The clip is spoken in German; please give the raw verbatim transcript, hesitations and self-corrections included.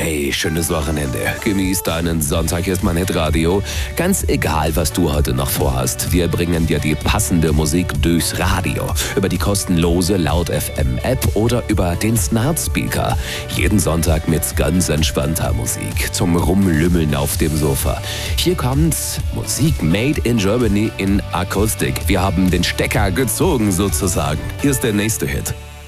Hey, schönes Wochenende. Genieß deinen Sonntag, ist mein Hitradio. Ganz egal, was du heute noch vorhast. Wir bringen dir die passende Musik durchs Radio. Über die kostenlose Laut F M App oder über den Smart Speaker. Jeden Sonntag mit ganz entspannter Musik. Zum Rumlümmeln auf dem Sofa. Hier kommt Musik made in Germany in Akustik. Wir haben den Stecker gezogen sozusagen. Hier ist der nächste Hit.